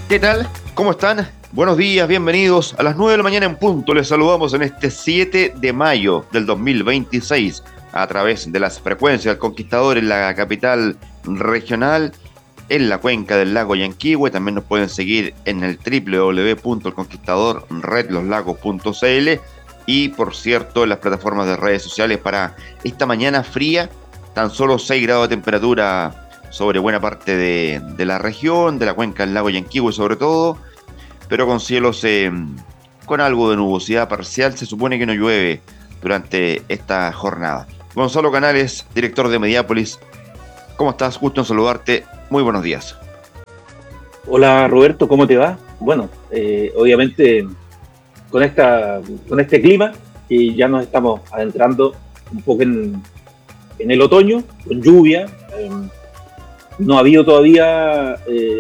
¿Qué tal? ¿Cómo están? Buenos días, bienvenidos. A las 9 de la mañana en punto les saludamos en este 7 de mayo del 2026 a través de las frecuencias del Conquistador en la capital regional, en la cuenca del lago Yanquihue. También nos pueden seguir en el www.elconquistadorredloslagos.cl y, por cierto, en las plataformas de redes sociales para esta mañana fría. Tan solo 6 grados de temperatura sobre buena parte de la región, de la cuenca del lago Yanquihue sobre todo, pero con cielos con algo de nubosidad parcial. Se supone que no llueve durante esta jornada. Gonzalo Canales, director de Mediápolis, ¿cómo estás? Gusto en saludarte. Muy buenos días. Hola Roberto, ¿cómo te va? Bueno, obviamente con este clima y ya nos estamos adentrando un poco en el otoño, con lluvia. No ha habido todavía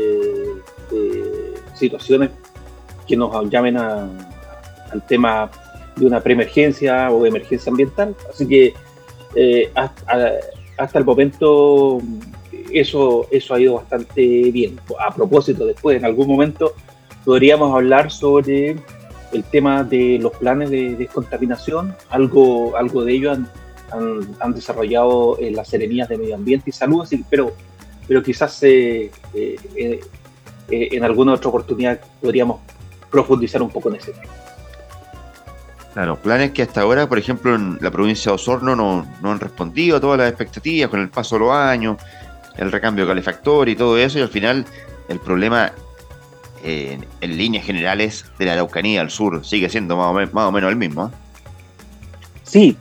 situaciones que nos llamen al tema de una preemergencia o emergencia ambiental, así que hasta el momento eso ha ido bastante bien. A propósito, después en algún momento podríamos hablar sobre el tema de los planes de descontaminación. Algo de ello han desarrollado las Seremías de Medio Ambiente y Salud, pero quizás en alguna otra oportunidad podríamos profundizar un poco en ese tema. Claro, planes que hasta ahora, por ejemplo, en la provincia de Osorno no han respondido a todas las expectativas con el paso de los años, el recambio de calefactor y todo eso, y al final el problema en líneas generales de la Araucanía al sur sigue siendo más o menos el mismo, ¿eh? Sí,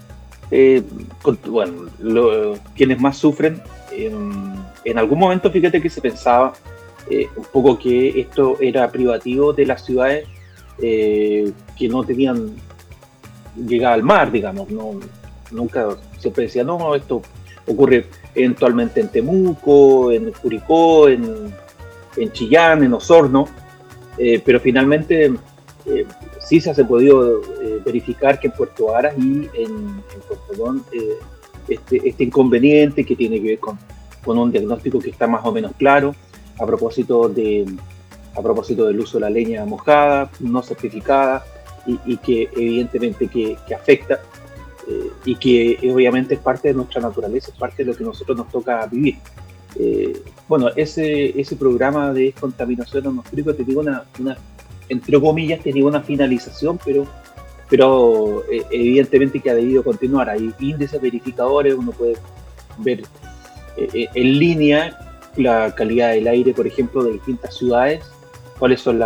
quienes más sufren, en algún momento fíjate que se pensaba un poco que esto era privativo de las ciudades que no tenían llegada al mar, digamos. Nunca siempre decía, no, esto ocurre eventualmente en Temuco, en Curicó, en Chillán, en Osorno, pero finalmente sí se ha podido verificar que en Puerto Varas y en Puerto Montt este inconveniente que tiene que ver con un diagnóstico que está más o menos claro a propósito del uso de la leña mojada, no certificada, y que evidentemente que afecta y que obviamente es parte de nuestra naturaleza, es parte de lo que nosotros nos toca vivir. Bueno, ese programa de descontaminación atmosférica tenía una entre comillas, tenía una finalización, pero evidentemente que ha debido continuar. Hay índices verificadores, uno puede ver en línea la calidad del aire, por ejemplo, de distintas ciudades, cuáles son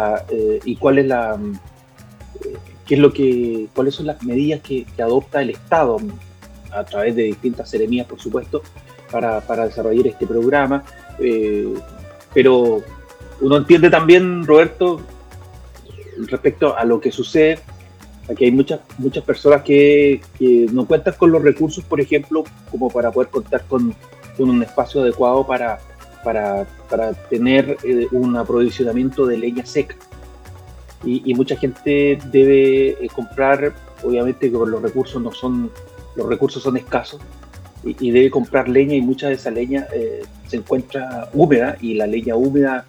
cuáles son las medidas que adopta el Estado a través de distintas seremías, por supuesto, para desarrollar este programa. Pero uno entiende también, Roberto, respecto a lo que sucede, aquí hay muchas personas que no cuentan con los recursos, por ejemplo, como para poder contar con un espacio adecuado para tener un aprovisionamiento de leña seca. Y mucha gente debe comprar, obviamente que los recursos son escasos, y debe comprar leña, y mucha de esa leña se encuentra húmeda, y la leña húmeda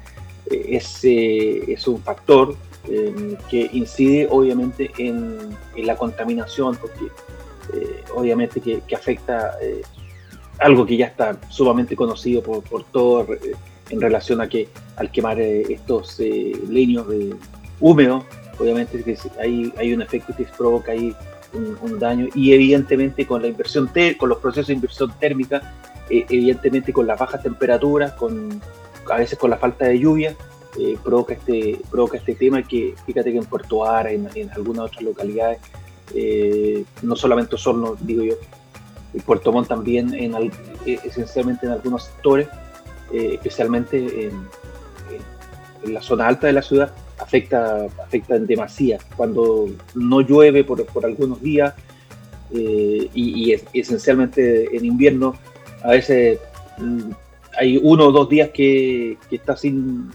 es un factor que incide obviamente en la contaminación, porque obviamente que afecta algo que ya está sumamente conocido por todos en relación al quemar estos leños húmedos. Obviamente que hay un efecto que provoca ahí un daño, y evidentemente con la inversión con los procesos de inversión térmica, evidentemente con las bajas temperaturas, a veces con la falta de lluvia, provoca este tema, que fíjate que en Puerto Varas, en algunas otras localidades, no solamente Osorno, digo yo, en Puerto Montt también, esencialmente en algunos sectores, especialmente en la zona alta de la ciudad, afecta en demasía. Cuando no llueve por algunos días, y esencialmente en invierno, a veces hay 1 o 2 días que está sin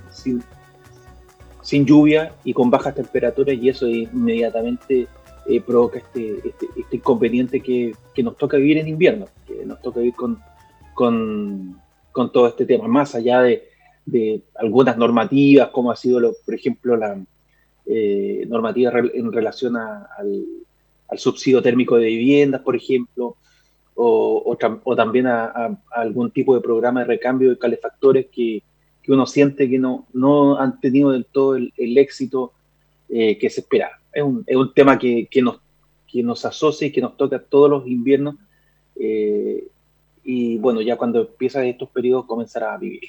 lluvia y con bajas temperaturas, y eso inmediatamente provoca este inconveniente que nos toca vivir en invierno, que nos toca vivir con todo este tema, más allá de de algunas normativas, como ha sido, por ejemplo, la normativa en relación al subsidio térmico de viviendas, por ejemplo, o también a algún tipo de programa de recambio de calefactores que uno siente que no han tenido del todo el éxito que se esperaba. Es un tema que nos asocia y que nos toca todos los inviernos, eh, y bueno, ya cuando empiezan estos periodos comenzará a vivir.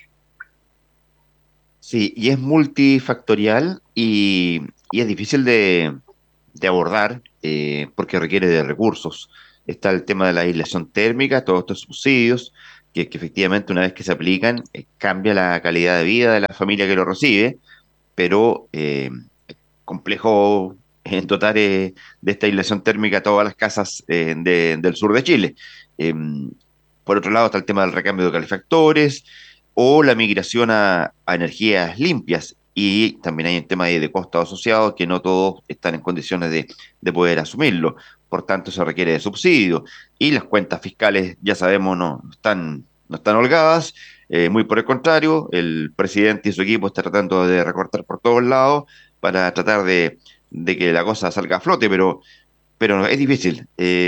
Sí, y es multifactorial y es difícil de abordar porque requiere de recursos. Está el tema de la aislación térmica, todos estos subsidios, que efectivamente una vez que se aplican, cambia la calidad de vida de la familia que lo recibe, pero complejo en dotar de esta aislación térmica a todas las casas del sur de Chile. Eh, por otro lado está el tema del recambio de calefactores o la migración a energías limpias. Y también hay un tema de costos asociados que no todos están en condiciones de poder asumirlo. Por tanto, se requiere de subsidio. Y las cuentas fiscales, ya sabemos, no están holgadas. Muy por el contrario, el presidente y su equipo están tratando de recortar por todos lados para tratar de que la cosa salga a flote, pero es difícil.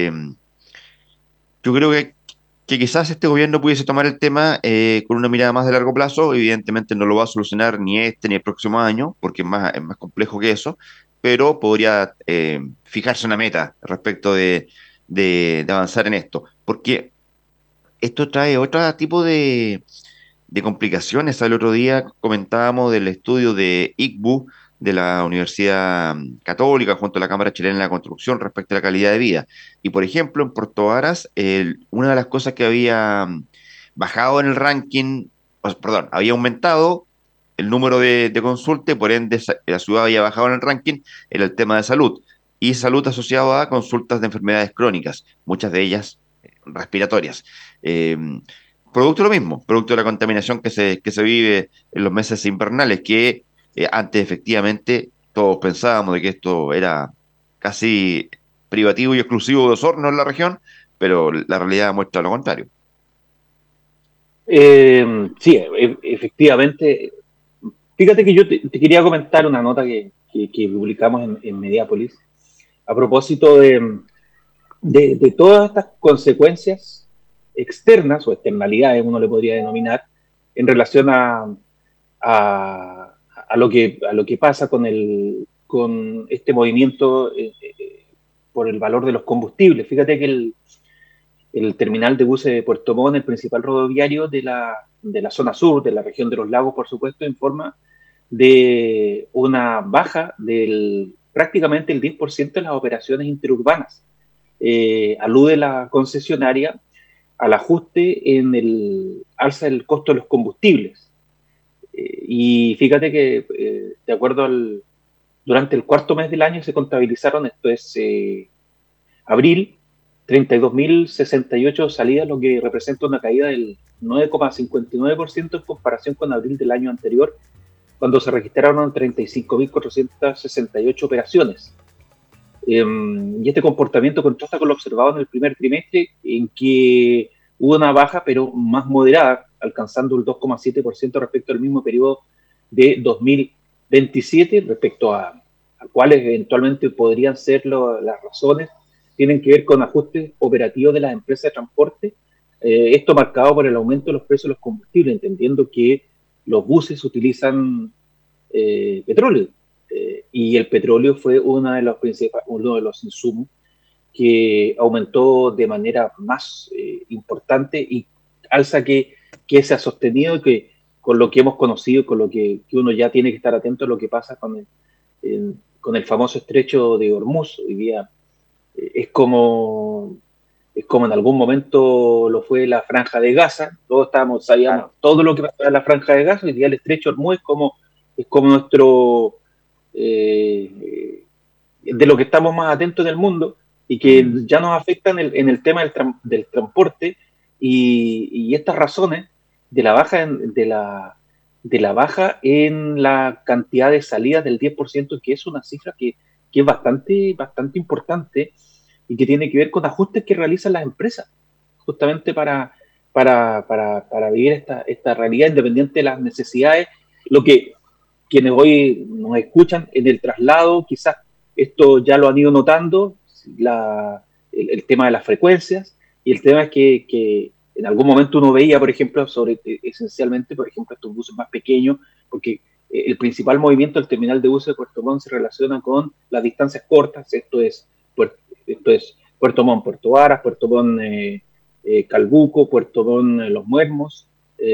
Yo creo que quizás este gobierno pudiese tomar el tema con una mirada más de largo plazo. Evidentemente no lo va a solucionar ni este ni el próximo año, porque es más complejo que eso, pero podría fijarse una meta respecto de avanzar en esto, porque esto trae otro tipo de complicaciones. El otro día comentábamos del estudio de ICBU de la Universidad Católica junto a la Cámara Chilena de la Construcción respecto a la calidad de vida. Y por ejemplo, en Puerto Varas, una de las cosas que había bajado en el ranking, perdón, había aumentado el número de consultas, y por ende la ciudad había bajado en el ranking, era el tema de salud. Y salud asociado a consultas de enfermedades crónicas, muchas de ellas respiratorias. Eh, Producto de lo mismo, producto de la contaminación que se vive en los meses invernales, que antes efectivamente todos pensábamos de que esto era casi privativo y exclusivo de Osorno en la región, pero la realidad muestra lo contrario. Sí, efectivamente. Fíjate que yo te quería comentar una nota que publicamos en Mediápolis a propósito de todas estas consecuencias externas o externalidades, uno le podría denominar, en relación a lo que pasa con este movimiento por el valor de los combustibles. Fíjate que el terminal de buses de Puerto Montt, el principal rodoviario de la zona sur, de la región de los lagos, por supuesto, informa de una baja del prácticamente el 10% de las operaciones interurbanas. Alude la concesionaria al ajuste en el alza del costo de los combustibles. Y fíjate que, de acuerdo durante el cuarto mes del año se contabilizaron, esto es abril, 32.068 salidas, lo que representa una caída del 9,59% en comparación con abril del año anterior, cuando se registraron 35.468 operaciones. Y este comportamiento contrasta con lo observado en el primer trimestre, en que hubo una baja, pero más moderada, alcanzando el 2,7% respecto al mismo periodo de 2027, respecto a cuáles eventualmente podrían ser las razones. Tienen que ver con ajustes operativos de las empresas de transporte, esto marcado por el aumento de los precios de los combustibles, entendiendo que los buses utilizan petróleo, y el petróleo fue uno de los insumos que aumentó de manera más importante, y alza que se ha sostenido, que con lo que hemos conocido, con lo que uno ya tiene que estar atento a lo que pasa con el famoso estrecho de Hormuz. Hoy día es como en algún momento lo fue la Franja de Gaza. Todos sabíamos todo lo que pasaba en la Franja de Gaza. Hoy día el estrecho de Hormuz es como nuestro, de lo que estamos más atentos en el mundo, y que Mm. ya nos afecta en el tema del transporte, y estas razones de la baja en la cantidad de salidas del 10%, que es una cifra que es bastante, bastante importante, y que tiene que ver con ajustes que realizan las empresas, justamente para vivir esta realidad independiente de las necesidades. Lo que quienes hoy nos escuchan en el traslado, quizás esto ya lo han ido notando, el tema de las frecuencias, y el tema es que en algún momento uno veía, por ejemplo, esencialmente, por ejemplo, estos buses más pequeños, porque el principal movimiento del terminal de buses de Puerto Montt se relaciona con las distancias cortas, esto es Puerto Montt, Puerto Varas, Puerto Montt, Calbuco, Puerto Montt, Los Muermos,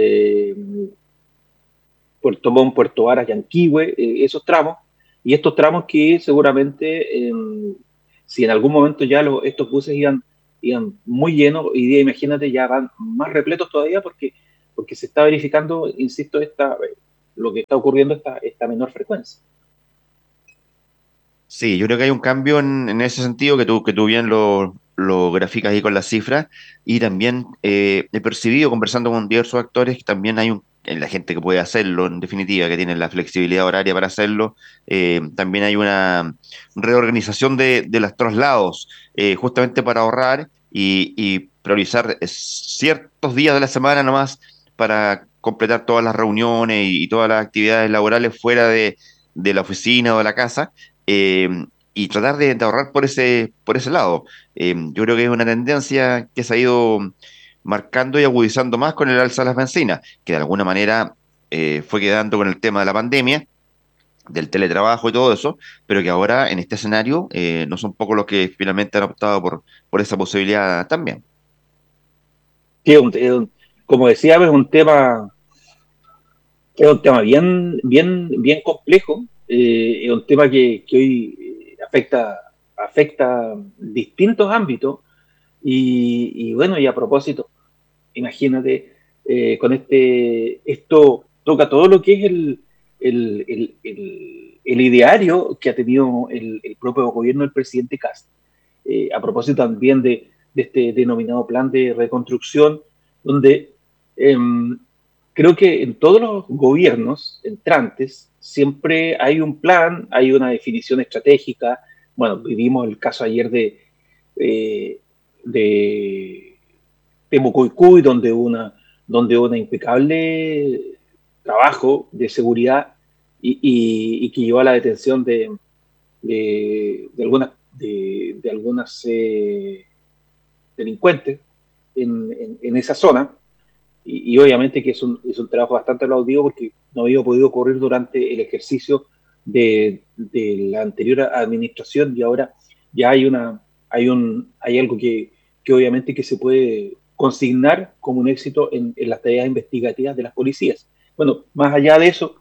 Puerto Montt, Puerto Varas, Yanquihue, esos tramos, y estos tramos que seguramente, si en algún momento ya estos buses iban muy llenos, hoy día imagínate ya van más repletos todavía porque se está verificando, insisto, lo que está ocurriendo, esta menor frecuencia. Sí, yo creo que hay un cambio en ese sentido que tú bien lo graficas ahí con las cifras y también he percibido conversando con diversos actores que también hay en la gente que puede hacerlo, en definitiva, que tiene la flexibilidad horaria para hacerlo, también hay una reorganización de los traslados, justamente para ahorrar y priorizar ciertos días de la semana nomás para completar todas las reuniones y todas las actividades laborales fuera de la oficina o de la casa, eh, y tratar de ahorrar por ese lado. Yo creo que es una tendencia que se ha ido marcando y agudizando más con el alza de las bencinas, que de alguna manera fue quedando con el tema de la pandemia, del teletrabajo y todo eso, pero que ahora en este escenario no son pocos los que finalmente han optado por esa posibilidad también. Que como decía, es un tema bien complejo, es un tema que hoy afecta distintos ámbitos y bueno, y a propósito, imagínate, esto toca todo lo que es el ideario que ha tenido el propio gobierno del presidente Kast. A propósito también de este denominado plan de reconstrucción, donde eh, creo que en todos los gobiernos entrantes siempre hay un plan, hay una definición estratégica. Bueno, vivimos el caso ayer eh, de Temucoicuy, donde una impecable trabajo de seguridad y que llevó a la detención de algunas delincuentes en esa zona. Y obviamente que es un trabajo bastante aplaudido porque no había podido ocurrir durante el ejercicio de la anterior administración y ahora ya hay algo que obviamente que se puede consignar como un éxito en las tareas investigativas de las policías. Bueno, más allá de eso,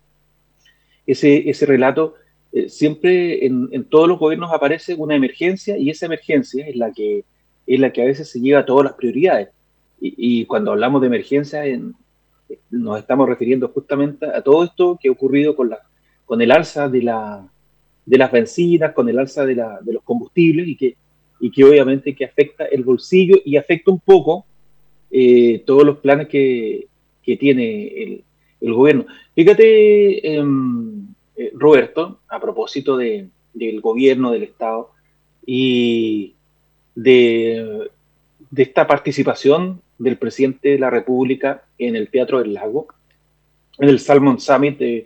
ese relato, siempre en todos los gobiernos aparece una emergencia y esa emergencia es la que a veces se lleva a todas las prioridades. Y cuando hablamos de emergencia, nos estamos refiriendo justamente a todo esto que ha ocurrido con el alza de las bencinas, con el alza de los combustibles y que obviamente que afecta el bolsillo y afecta un poco todos los planes que tiene el gobierno. Fíjate, Roberto, a propósito del gobierno, del Estado y de, de esta participación del presidente de la República en el Teatro del Lago, en el Salmon Summit de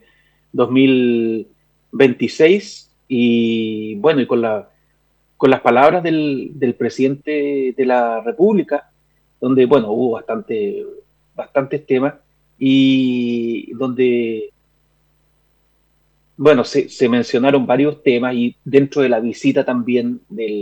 2026, y bueno, y con las palabras del presidente de la República, donde, bueno, hubo bastantes temas y donde, bueno, se mencionaron varios temas y dentro de la visita también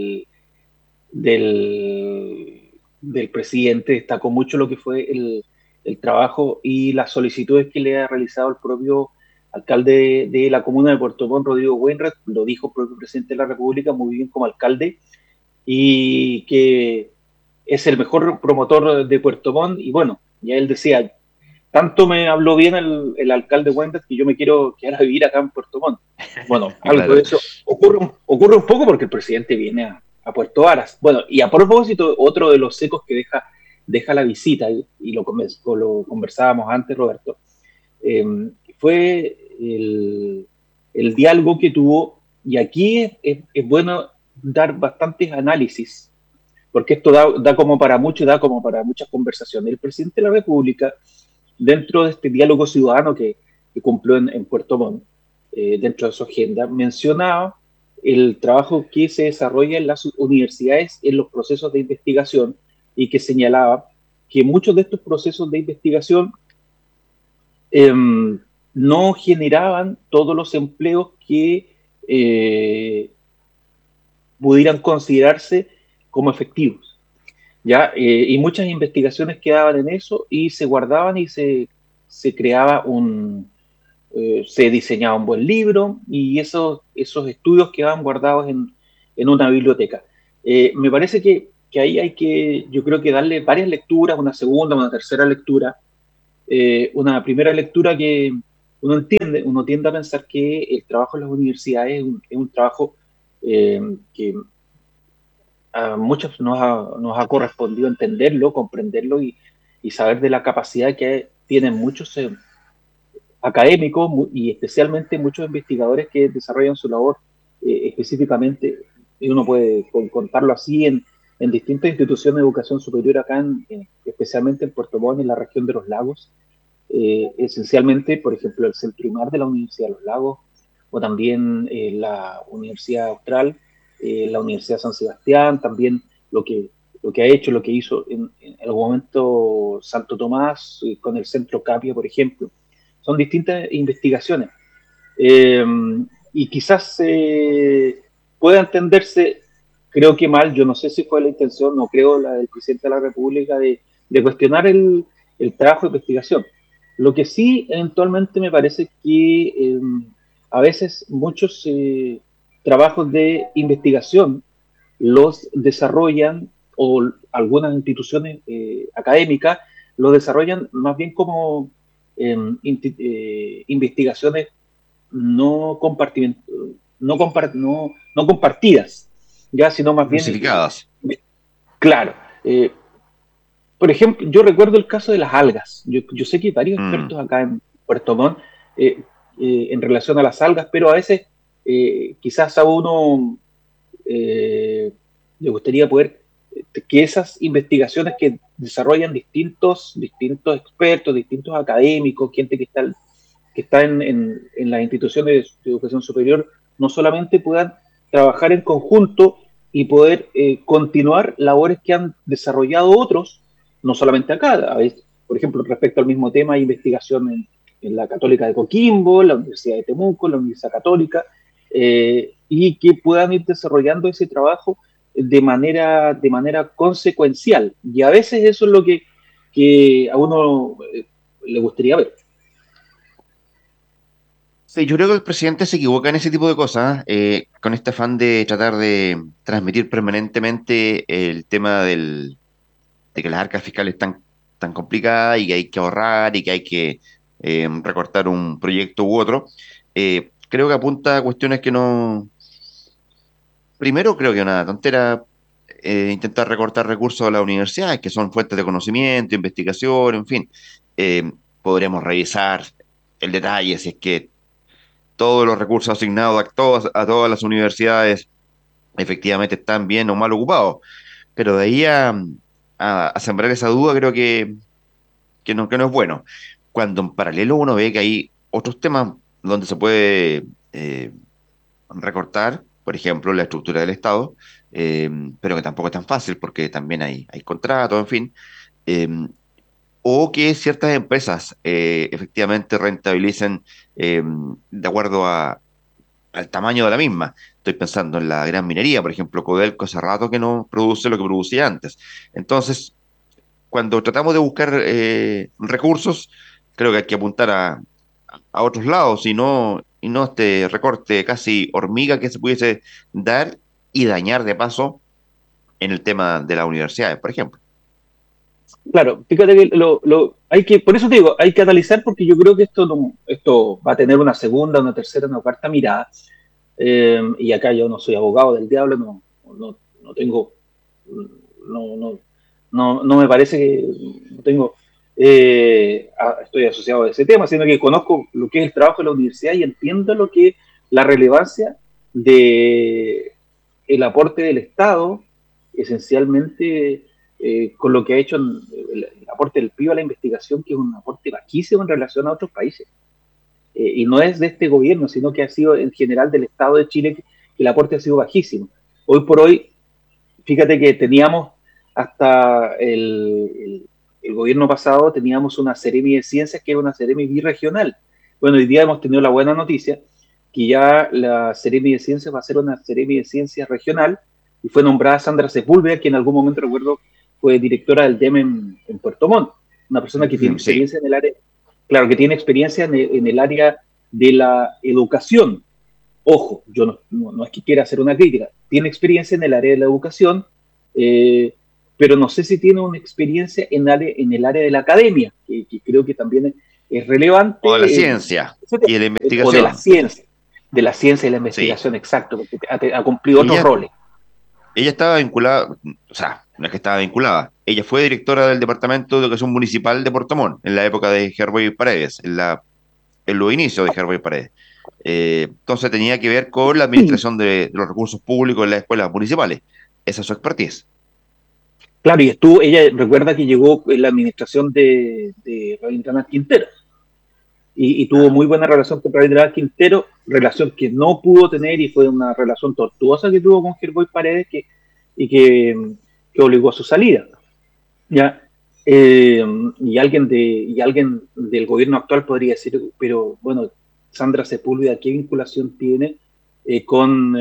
del presidente destacó mucho lo que fue el trabajo y las solicitudes que le ha realizado el propio alcalde de la comuna de Puerto Montt, Rodrigo Wainwright, lo dijo el propio presidente de la República muy bien como alcalde, y que es el mejor promotor de Puerto Montt. Y bueno, ya él decía, tanto me habló bien el alcalde Wendes que yo me quiero quedar a vivir acá en Puerto Montt. Bueno, algo Claro. de eso ocurre un poco porque el presidente viene a Puerto Varas. Bueno, y a propósito, otro de los secos que deja la visita, y lo conversábamos antes, Roberto, eh, fue el diálogo que tuvo, y aquí es bueno dar bastantes análisis porque esto da como para mucho, da como para muchas conversaciones. El presidente de la República, dentro de este diálogo ciudadano que cumplió en Puerto Montt, dentro de su agenda, mencionaba el trabajo que se desarrolla en las universidades en los procesos de investigación y que señalaba que muchos de estos procesos de investigación eh, no generaban todos los empleos que pudieran considerarse como efectivos. ¿Ya? Y muchas investigaciones quedaban en eso y se guardaban y se creaba se diseñaba un buen libro y esos estudios quedaban guardados en una biblioteca. Me parece que ahí hay que, yo creo que darle varias lecturas, una segunda, una tercera lectura, una primera lectura que uno tiende a pensar que el trabajo en las universidades es un trabajo que a muchos nos ha correspondido entenderlo, comprenderlo y saber de la capacidad que tienen muchos académicos y especialmente muchos investigadores que desarrollan su labor específicamente, y uno puede contarlo así en distintas instituciones de educación superior acá, especialmente en Puerto Montt, en la región de los lagos, esencialmente, por ejemplo, el Centro IMAR de la Universidad de los Lagos, o también la Universidad Austral, la Universidad San Sebastián, también lo que ha hecho, lo que hizo en algún momento Santo Tomás con el Centro Capia, por ejemplo. Son distintas investigaciones. Eh, y quizás pueda entenderse, creo que mal, yo no sé si fue la intención, no creo la del presidente de la República, de cuestionar el trabajo de investigación. Lo que sí eventualmente me parece que a veces muchos trabajos de investigación los desarrollan, o algunas instituciones académicas los desarrollan más bien como investigaciones no, no compartidas, ya, sino más bien, Diversificadas. claro. Por ejemplo, yo recuerdo el caso de las algas. Yo sé que hay varios Mm. expertos acá en Puerto Montt en relación a las algas, pero a veces quizás a uno le gustaría poder que esas investigaciones que desarrollan distintos expertos, distintos académicos, gente que está en las instituciones de educación superior, no solamente puedan trabajar en conjunto y poder continuar labores que han desarrollado otros, no solamente acá, a veces, por ejemplo, respecto al mismo tema, hay investigación en la Católica de Coquimbo, la Universidad de Temuco, la Universidad Católica, y que puedan ir desarrollando ese trabajo de manera consecuencial. Y a veces eso es lo que a uno le gustaría ver. Sí, yo creo que el presidente se equivoca en ese tipo de cosas, con este afán de tratar de transmitir permanentemente el tema de que las arcas fiscales están tan complicadas y que hay que ahorrar y que hay que recortar un proyecto u otro. Creo que apunta a cuestiones que no. Primero, creo que es una tontera intentar recortar recursos a las universidades, que son fuentes de conocimiento, investigación, en fin. Podremos revisar el detalle si es que todos los recursos asignados a todas las universidades efectivamente están bien o mal ocupados. Pero de ahí a sembrar esa duda creo que no es bueno. Cuando en paralelo uno ve que hay otros temas donde se puede recortar, por ejemplo, la estructura del Estado, eh, pero que tampoco es tan fácil porque también hay contratos, en fin, eh, o que ciertas empresas efectivamente rentabilicen de acuerdo al tamaño de la misma. Estoy pensando en la gran minería, por ejemplo, Codelco hace rato que no produce lo que producía antes. Entonces, cuando tratamos de buscar recursos, creo que hay que apuntar a otros lados y no este recorte casi hormiga que se pudiese dar y dañar de paso en el tema de las universidades, por ejemplo. Claro, fíjate que hay que, por eso te digo, hay que analizar porque yo creo que esto, esto va a tener una segunda, una tercera, una cuarta mirada. Y acá yo no soy abogado del diablo, no tengo, no, no, no me parece que no tengo, estoy asociado a ese tema, sino que conozco lo que es el trabajo de la universidad y entiendo lo que la relevancia de el aporte del Estado esencialmente con lo que ha hecho el aporte del PIB a la investigación, que es un aporte bajísimo en relación a otros países. Y no es de este gobierno, sino que ha sido en general del Estado de Chile que el aporte ha sido bajísimo. Hoy por hoy, fíjate que teníamos hasta el gobierno pasado, teníamos una Seremi de Ciencias que era una Seremi birregional. Bueno, hoy día hemos tenido la buena noticia que ya la Seremi de Ciencias va a ser una Seremi de Ciencias regional, y fue nombrada Sandra Sepúlveda, que en algún momento, recuerdo, fue directora del DEM en Puerto Montt, una persona que tiene experiencia en el área, claro, que tiene experiencia en el área de la educación. Ojo, yo no es que quiera hacer una crítica, tiene experiencia en el área de la educación, pero no sé si tiene una experiencia en el área de la academia, que creo que también es relevante. O de la ciencia y de la investigación. O de la ciencia y la investigación, sí. Exacto, porque ha cumplido otros roles. Ella estaba vinculada, o sea, no es que estaba vinculada, ella fue directora del Departamento de Educación Municipal de Puerto Montt en la época de Gerboy Paredes, en los inicios de Gerboy Paredes. Entonces tenía que ver con la administración de los recursos públicos en las escuelas municipales. Esa es su expertise. Claro, y ella recuerda que llegó en la administración de Rabindranath Quintero y tuvo muy buena relación con Rabindranath Quintero, relación que no pudo tener, y fue una relación tortuosa que tuvo con Gerboy Paredes que obligó a su salida. ¿Ya? Y alguien del gobierno actual podría decir, pero bueno, Sandra Sepúlveda, ¿qué vinculación tiene con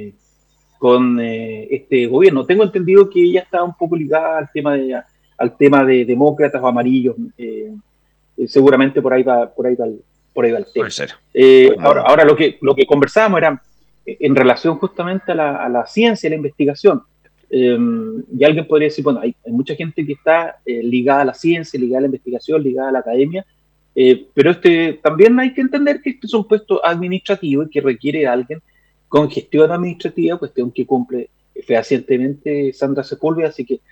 este gobierno? Tengo entendido que ella estaba un poco ligada al tema de demócratas o amarillos. Seguramente por ahí va el tema. Puede ser. Ahora lo que conversábamos era en relación justamente a la ciencia y la investigación. Y alguien podría decir, bueno, hay mucha gente que está ligada a la ciencia, ligada a la investigación, ligada a la academia, pero también hay que entender que este es un puesto administrativo y que requiere a alguien con gestión administrativa, cuestión que cumple fehacientemente Sandra Sepúlveda. Así que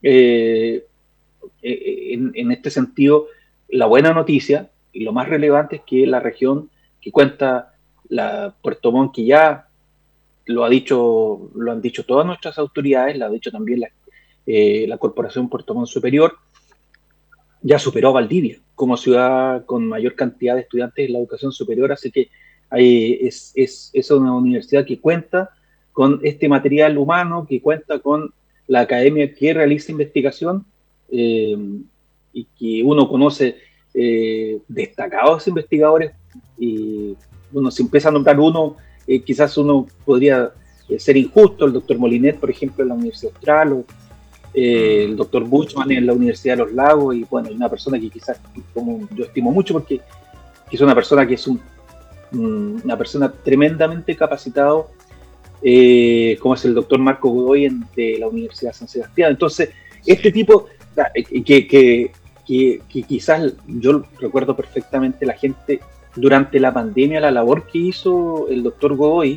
en este sentido, la buena noticia y lo más relevante es que la región que cuenta Puerto Montt, que ya lo han dicho todas nuestras autoridades, lo ha dicho también la Corporación Puerto Montt Superior, ya superó a Valdivia como ciudad con mayor cantidad de estudiantes en la educación superior. Así que es una universidad que cuenta con este material humano, que cuenta con la academia que realiza investigación, y que uno conoce destacados investigadores, y bueno, si empieza a nombrar uno, quizás uno podría ser injusto, el doctor Molinet, por ejemplo, en la Universidad Austral, o el doctor Buchmann en la Universidad de los Lagos, y bueno, hay una persona que quizás, como yo estimo mucho, porque es una persona que es una persona tremendamente capacitado, como es el doctor Marco Godoy de la Universidad de San Sebastián. Entonces, este tipo, que quizás yo recuerdo perfectamente la gente durante la pandemia, la labor que hizo el doctor Godoy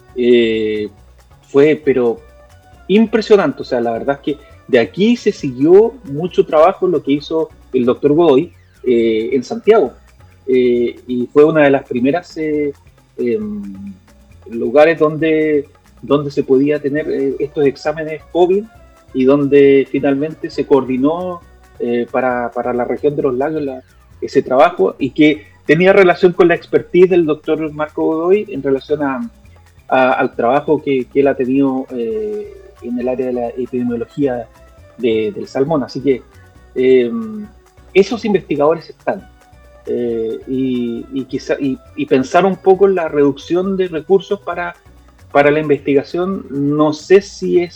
fue pero impresionante. O sea, la verdad es que de aquí se siguió mucho trabajo lo que hizo el doctor Godoy en Santiago, y fue una de las primeras lugares donde se podía tener estos exámenes COVID, y donde finalmente se coordinó para la región de los lagos ese trabajo, y que tenía relación con la expertise del doctor Marco Godoy en relación al trabajo que él ha tenido en el área de la epidemiología del salmón. Así que esos investigadores están, y pensar un poco en la reducción de recursos para la investigación. No sé si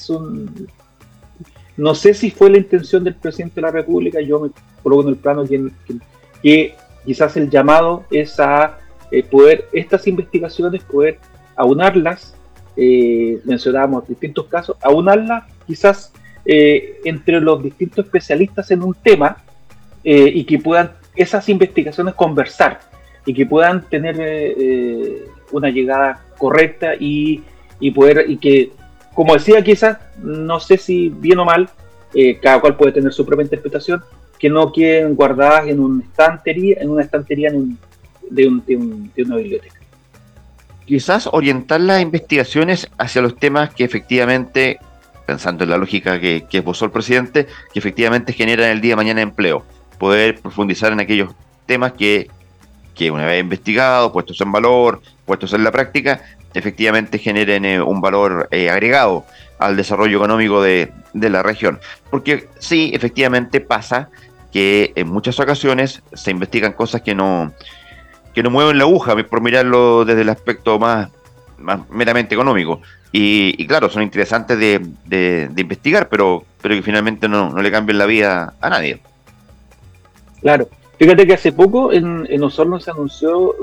fue la intención del presidente de la República. Yo me coloco en el plano que quizás el llamado es a poder estas investigaciones, poder aunarlas, mencionábamos distintos casos, aunarlas quizás entre los distintos especialistas en un tema, y que puedan esas investigaciones conversar, y que puedan tener una llegada correcta, y que, como decía, quizás, no sé si bien o mal, cada cual puede tener su propia interpretación, que no queden guardadas en una estantería de una biblioteca. Quizás orientar las investigaciones hacia los temas que efectivamente pensando en la lógica que esbozó el presidente, que efectivamente generan el día de mañana empleo. Poder profundizar en aquellos temas que una vez investigados, puestos en valor, puestos en la práctica, efectivamente generen un valor agregado al desarrollo económico de la región. Porque sí, efectivamente pasa que en muchas ocasiones se investigan cosas que no mueven la aguja, por mirarlo desde el aspecto más meramente económico. Y claro, son interesantes de investigar, pero que finalmente no le cambien la vida a nadie. Claro. Fíjate que hace poco en Osorno se anunció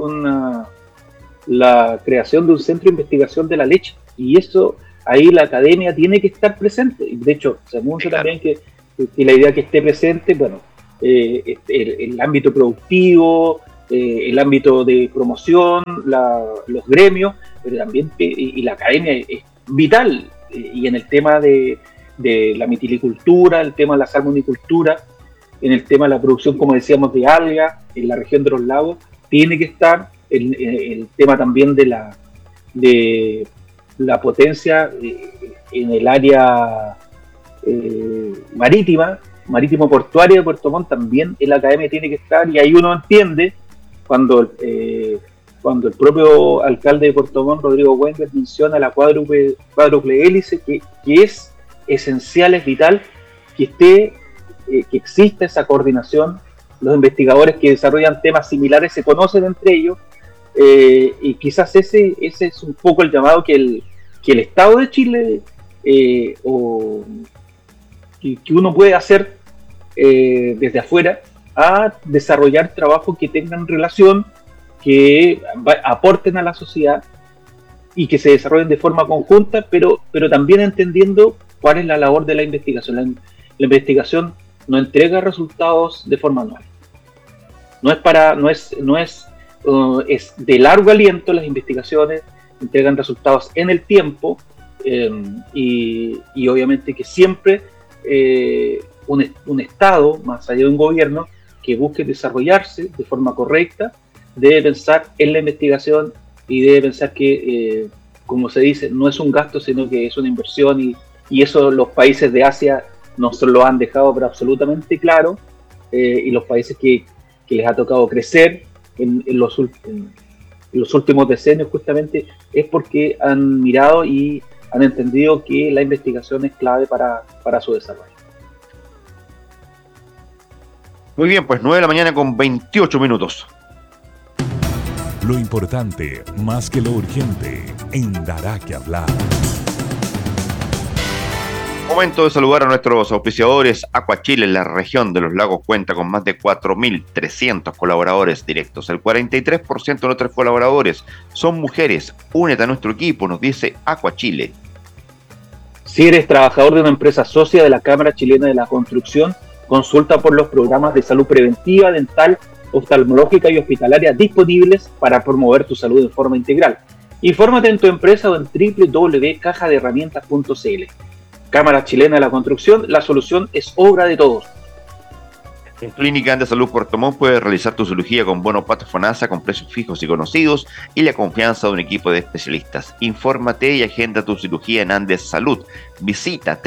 la creación de un centro de investigación de la leche, y eso ahí la academia tiene que estar presente. De hecho, se anuncia también que la idea que esté presente, bueno, el ámbito productivo, el ámbito de promoción, los gremios, pero también y la academia es vital, y en el tema de la mitilicultura, el tema de la salmonicultura, en el tema de la producción, como decíamos, de algas en la región de los lagos, tiene que estar el tema también de la potencia en el área marítimo-portuaria de Puerto Montt. También en la academia tiene que estar, y ahí uno entiende cuando el propio alcalde de Puerto Montt, Rodrigo Wengers, menciona la cuádruple hélice, que es esencial, es vital que exista esa coordinación. Los investigadores que desarrollan temas similares se conocen entre ellos, y quizás ese es un poco el llamado que el Estado de Chile o que uno puede hacer desde afuera, a desarrollar trabajos que tengan relación, que aporten a la sociedad y que se desarrollen de forma conjunta, pero también entendiendo cuál es la labor de la investigación. La investigación no entrega resultados de forma anual. Es de largo aliento. Las investigaciones entregan resultados en el tiempo, y obviamente que siempre un Estado, más allá de un gobierno, que busque desarrollarse de forma correcta, debe pensar en la investigación y debe pensar que, como se dice, no es un gasto, sino que es una inversión, y eso los países de Asia nos lo han dejado pero absolutamente claro, y los países que les ha tocado crecer en los últimos decenios justamente es porque han mirado y han entendido que la investigación es clave para su desarrollo. Muy bien, pues 9 de la mañana con 28 minutos. Lo importante, más que lo urgente, en Dará que Hablar. Momento de saludar a nuestros auspiciadores. Aqua Chile, en la región de los lagos, cuenta con más de 4.300 colaboradores directos. El 43% de nuestros colaboradores son mujeres. Únete a nuestro equipo, nos dice Aqua Chile. Si eres trabajador de una empresa socia de la Cámara Chilena de la Construcción, consulta por los programas de salud preventiva, dental, oftalmológica y hospitalaria disponibles para promover tu salud de forma integral. Infórmate en tu empresa o en www.cajadeherramientas.cl. Cámara Chilena de la Construcción, la solución es obra de todos. En Clínica Andes Salud Puerto Montt puedes realizar tu cirugía con bono Pato FONASA, con precios fijos y conocidos, y la confianza de un equipo de especialistas. Infórmate y agenda tu cirugía en Andes Salud. Visita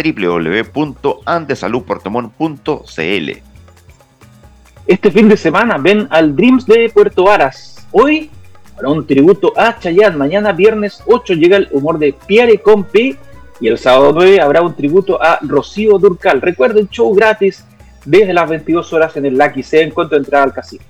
www.andesaludpuertomont.cl. Este fin de semana ven al Dreams de Puerto Varas. Hoy, para un tributo a Chayanne. Mañana, viernes 8, llega el humor de Pierre con P. Y el sábado 9 habrá un tributo a Rocío Dúrcal. Recuerden, show gratis desde las 22 horas en el Lucky C, encuentro entrada al casino.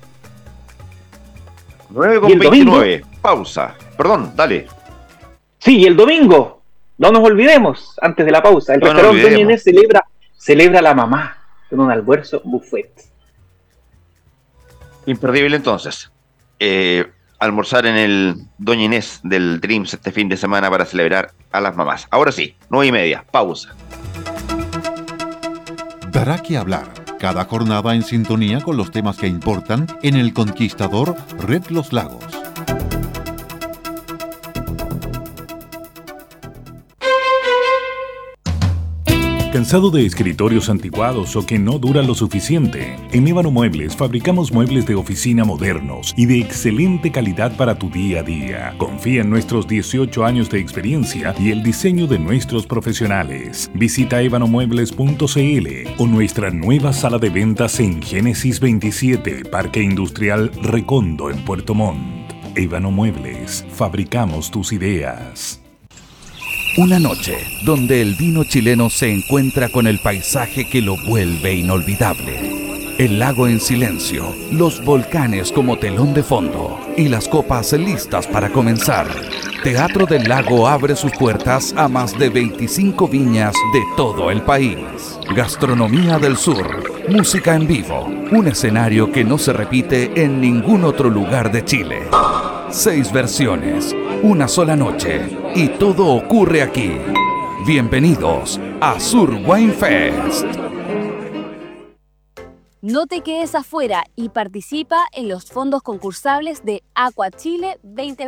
9:29, pausa. Perdón, dale. Sí, y el domingo, no nos olvidemos, antes de la pausa, el restaurante Doña Inés celebra a la mamá con un almuerzo buffet. Imperdible entonces. Almorzar en el Doña Inés del Dreams este fin de semana para celebrar a las mamás. Ahora sí, 9:30, pausa. Dará que hablar. Cada jornada en sintonía con los temas que importan en El Conquistador, Red Los Lagos. ¿Cansado de escritorios anticuados o que no duran lo suficiente? En Ébano Muebles fabricamos muebles de oficina modernos y de excelente calidad para tu día a día. Confía en nuestros 18 años de experiencia y el diseño de nuestros profesionales. Visita ebanomuebles.cl o nuestra nueva sala de ventas en Génesis 27, Parque Industrial Recondo en Puerto Montt. Ébano Muebles, fabricamos tus ideas. Una noche donde el vino chileno se encuentra con el paisaje que lo vuelve inolvidable. El lago en silencio, los volcanes como telón de fondo y las copas listas para comenzar. Teatro del Lago abre sus puertas a más de 25 viñas de todo el país. Gastronomía del Sur, música en vivo, un escenario que no se repite en ningún otro lugar de Chile. 6 versiones, una sola noche y todo ocurre aquí. Bienvenidos a Sur Wine Fest. No te quedes afuera y participa en los fondos concursables de Aqua Chile 2020.